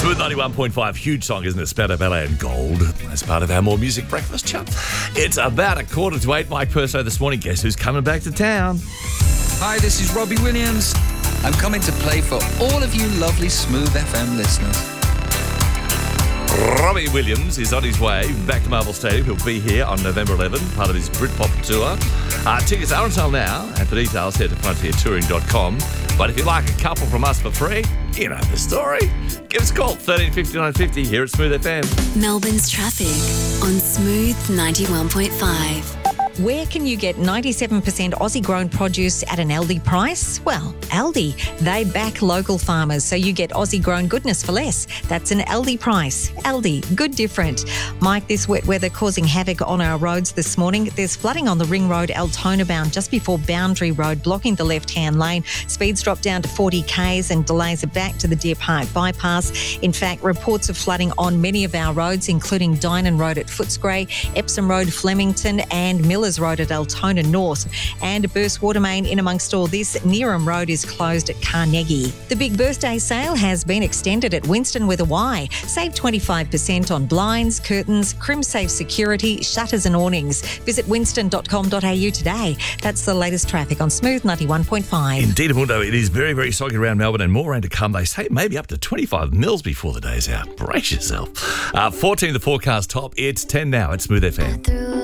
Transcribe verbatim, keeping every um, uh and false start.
Smooth ninety-one point five, huge song, isn't it? Spanner Ballet and Gold. As part of our More Music Breakfast chat. It's about a quarter to eight. Mike Perso this morning. Guess who's coming back to town? Hi, this is Robbie Williams. I'm coming to play for all of you lovely Smooth F M listeners. Robbie Williams is on his way back to Marvel Stadium. He'll be here on November eleventh, part of his Britpop tour. Uh, tickets are on sale now, and for details, head to frontier touring dot com. But if you like a couple from us for free, you know the story. Give us a call, thirteen fifty-nine fifty here at Smooth F M. Melbourne's traffic on Smooth ninety-one point five. Where can you get ninety-seven percent Aussie-grown produce at an Aldi price? Well, Aldi, they back local farmers, so you get Aussie-grown goodness for less. That's an Aldi price. Aldi, good different. Mike, this wet weather causing havoc on our roads this morning. There's flooding on the Ring Road, Altona bound, just before Boundary Road, blocking the left-hand lane. Speeds drop down to forty kays and delays are back to the Deer Park bypass. In fact, reports of flooding on many of our roads, including Dynon Road at Footscray, Epsom Road, Flemington and Millers Road at Altona North. And a burst water main in amongst all this. Neeram Road is closed at Carnegie. The big birthday sale has been extended at Winston with a Y. Save twenty-five percent on blinds, curtains, CrimSafe security, shutters and awnings. Visit winston dot com dot a u today. That's the latest traffic on Smooth ninety-one point five. Indeed, Mundo, it is very, very soggy around Melbourne and more rain to come. They say maybe up to twenty-five mils before the day's out. Brace yourself. Uh, fourteen the forecast top. It's ten now at Smooth F M.